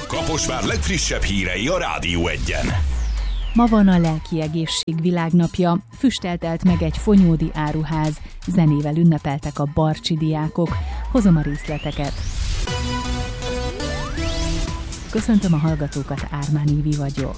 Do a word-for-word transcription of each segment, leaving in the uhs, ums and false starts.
Kaposvár legfrissebb hírei a Rádió Egyen. Ma van a lelki egészség világnapja, füsteltelt meg egy fonyódi áruház, zenével ünnepeltek a barcsi diákok. Hozom a részleteket. Köszöntöm a hallgatókat, Ármán Évi vagyok.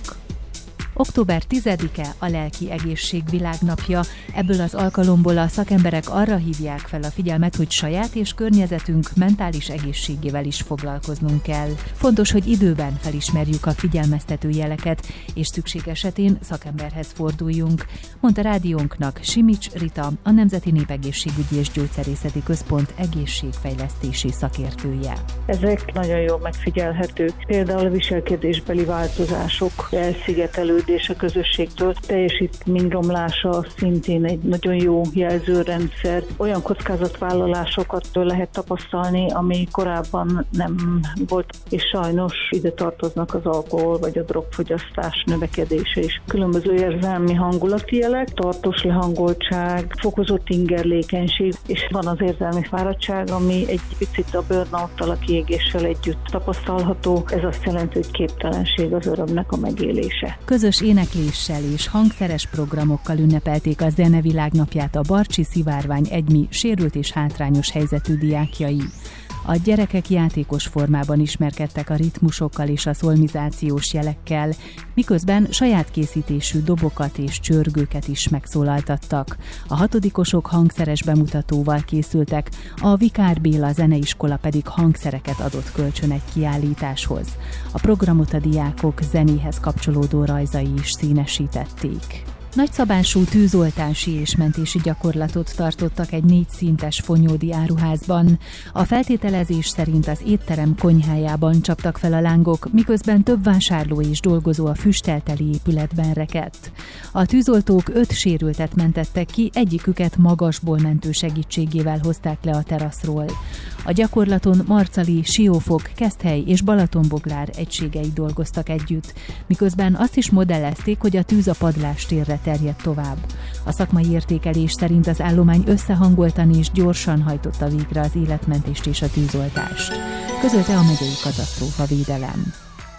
október tizedike a lelki egészség világnapja. Ebből az alkalomból a szakemberek arra hívják fel a figyelmet, hogy saját és környezetünk mentális egészségével is foglalkoznunk kell. Fontos, hogy időben felismerjük a figyelmeztető jeleket, és szükség esetén szakemberhez forduljunk, mondta rádiónknak Simics Rita, a Nemzeti Népegészségügyi és Gyógyszerészeti Központ egészségfejlesztési szakértője. Ezek nagyon jól megfigyelhetők. Például a viselkedésbeli változások, elszigetelődés a közösségtől, teljesítményromlása szintén egy nagyon jó jelzőrendszer. Olyan kockázatvállalásokat lehet tapasztalni, ami korábban nem volt, és sajnos ide tartoznak az alkohol vagy a drogfogyasztás növekedése is. Különböző érzelmi hangulati jelek, tartós lehangoltság, fokozott ingerlékenység, és van az érzelmi fáradtság, ami egy picit a burnout-tal, a kiégéssel együtt tapasztalható. Ez azt jelenti, hogy képtelenség az örömnek a megélése. Közös énekléssel és hangszeres programokkal ünnepelték a Zene Világnapját a Barcsi Szivárvány egymi sérült és hátrányos helyzetű diákjai. A gyerekek játékos formában ismerkedtek a ritmusokkal és a szolmizációs jelekkel, miközben saját készítésű dobokat és csörgőket is megszólaltattak. A hatodikosok hangszeres bemutatóval készültek, a Vikár Béla Zeneiskola pedig hangszereket adott kölcsön egy kiállításhoz. A programot a diákok zenéhez kapcsolódó rajzai is színesítették. Nagyszabású tűzoltási és mentési gyakorlatot tartottak egy négy szintes fonyódi áruházban. A feltételezés szerint az étterem konyhájában csaptak fel a lángok, miközben több vásárló és dolgozó a füstelteli épületben rekedt. A tűzoltók öt sérültet mentettek ki, egyiküket magasból mentő segítségével hozták le a teraszról. A gyakorlaton Marcali, Siófok, Keszthely és Balatonboglár egységei dolgoztak együtt, miközben azt is modellezték, hogy a tűz a padlástérre terjedt tovább. A szakmai értékelés szerint az állomány összehangoltan és gyorsan hajtotta végre az életmentést és a tűzoltást, közölte a megyei katasztrófavédelem.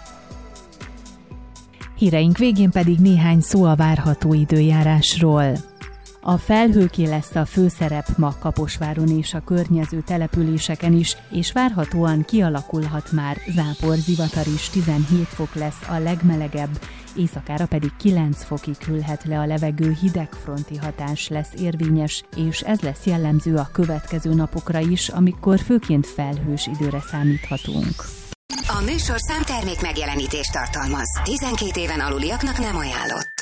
Híreink végén pedig néhány szó a várható időjárásról. A felhőké lesz a főszerep ma Kaposváron és a környező településeken is, és várhatóan kialakulhat már záporzivatar is, tizenhét fok lesz a legmelegebb, éjszakára pedig kilenc fokig hűlhet le a levegő, hidegfronti hatás lesz érvényes, és ez lesz jellemző a következő napokra is, amikor főként felhős időre számíthatunk. A műsorszám termék megjelenítést tartalmaz. tizenkét éven aluliaknak nem ajánlott.